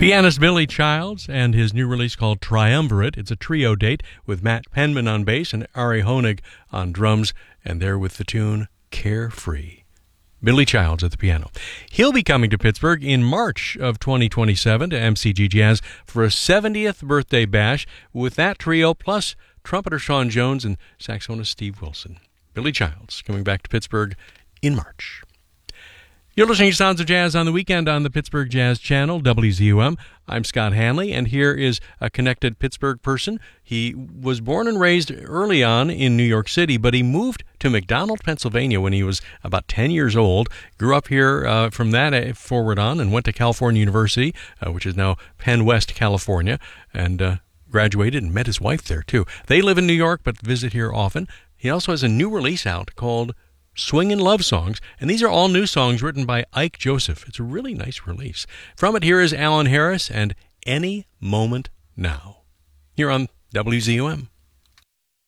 Pianist Billy Childs and his new release called Triumvirate. It's a trio date with Matt Penman on bass and Ari Honig on drums, and they're with the tune Carefree. Billy Childs at the piano. He'll be coming to Pittsburgh in March of 2027 to MCG Jazz for a 70th birthday bash with that trio plus trumpeter Sean Jones and saxophonist Steve Wilson. Billy Childs coming back to Pittsburgh in March. You're listening to Sounds of Jazz on the Weekend on the Pittsburgh Jazz Channel, WZUM. I'm Scott Hanley, and here is a connected Pittsburgh person. He was born and raised early on in New York City, but he moved to McDonald, Pennsylvania when he was about 10 years old, grew up here from that forward on, and went to California University, which is now Penn West, California, and graduated and met his wife there, too. They live in New York, but visit here often. He also has a new release out called Swingin' Love Songs, and these are all new songs written by Ike Joseph. It's a really nice release. From it, here is Alan Harris and Any Moment Now, here on WZUM.